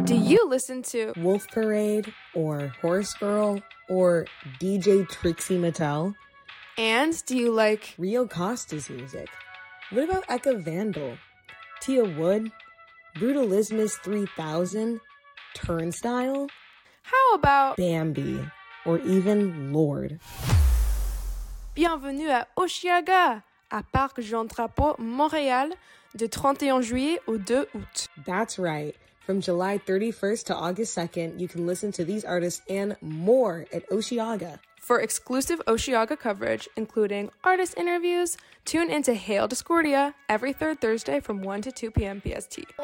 Do you listen to Wolf Parade or Horse Girl or DJ Trixie Mattel? And do you like Rio Costa's music? What about Eka Vandal, Tia Wood, Brutalismus 3000, Turnstile? How about Bambi, or even Lord? Bienvenue à Osheaga, à Parc Jean Drapeau, Montréal, de 31 juillet au 2 août. That's right. From July 31st to August 2nd, you can listen to these artists and more at Osheaga. For exclusive Osheaga coverage, including artist interviews, tune into Hail Discordia every third Thursday from 1 to 2 p.m. PST. Wow!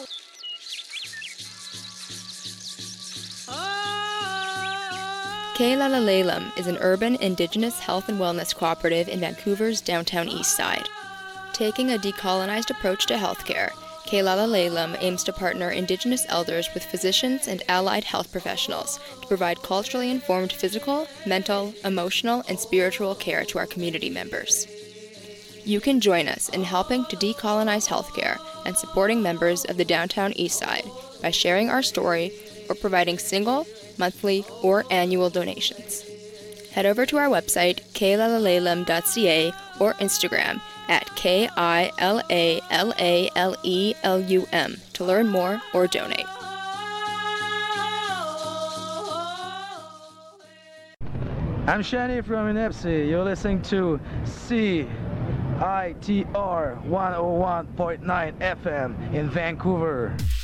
K'Lalalalem is an urban Indigenous health and wellness cooperative in Vancouver's downtown east side. Taking a decolonized approach to healthcare, K'Lalalalem aims to partner Indigenous elders with physicians and allied health professionals to provide culturally informed physical, mental, emotional, and spiritual care to our community members. You can join us in helping to decolonize healthcare and supporting members of the downtown east side by sharing our story or providing single, monthly, or annual donations. Head over to our website, k'lalalalem.ca, or Instagram at KILALALELUM to learn more or donate. I'm Shani from Inepsi. You're listening to CITR 101.9 FM in Vancouver.